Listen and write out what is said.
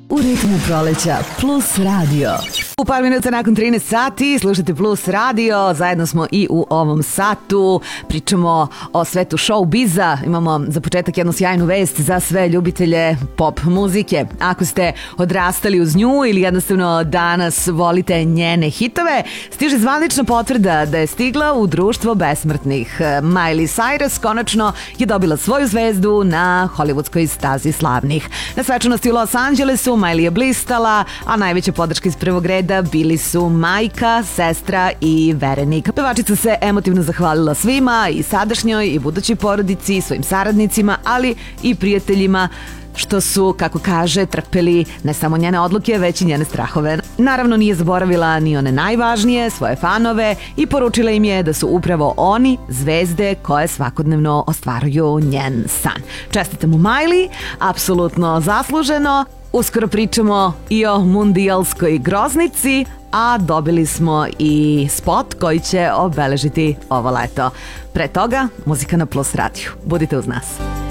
U ritmu proleća Plus Radio. U par minuta nakon 13 sati slušate Plus Radio, zajedno smo i u ovom satu, pričamo o svetu showbiza, imamo za početak jednu sjajnu vest za sve ljubitelje pop muzike. Ako ste odrastali uz nju ili jednostavno danas volite njene hitove, stiže zvanična potvrda da je stigla u društvo besmrtnih. Miley Cyrus konačno je dobila svoju zvezdu na hollywoodskoj stazi slavnih. Na svečanosti u Los Angelesu Miley je blistala, a najveća podrška iz prvog reda bili su majka, sestra i verenik. Pevačica se emotivno zahvalila svima, i sadašnjoj i budućoj porodici, svojim saradnicima, ali i prijateljima, što su, kako kaže, trpeli ne samo njene odluke, već i njene strahove. Naravno, nije zaboravila ni one najvažnije, svoje fanove, i poručila im je da su upravo oni zvezde koje svakodnevno ostvaruju njen san. Čestitamo Miley, apsolutno zasluženo. Uskoro pričamo i o mundijalskoj groznici, a dobili smo i spot koji će obeležiti ovo leto. Pre toga, muzika na Plus Radio. Budite uz nas.